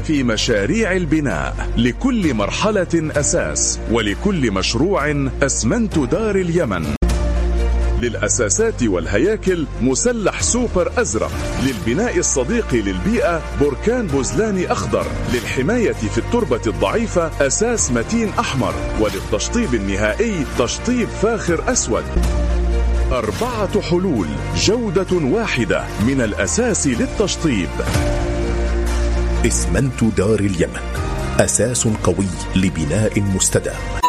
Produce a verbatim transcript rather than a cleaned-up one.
في مشاريع البناء. لكل مرحلة أساس، ولكل مشروع أسمنت دار اليمن. للأساسات والهياكل مسلح سوبر أزرق. للبناء الصديق للبيئة بركان بوزلاني أخضر. للحماية في التربة الضعيفة أساس متين أحمر. وللتشطيب النهائي تشطيب فاخر أسود. أربعة حلول، جودة واحدة من الأساس للتشطيب. اسمنت دار اليمن، أساس قوي لبناء مستدام.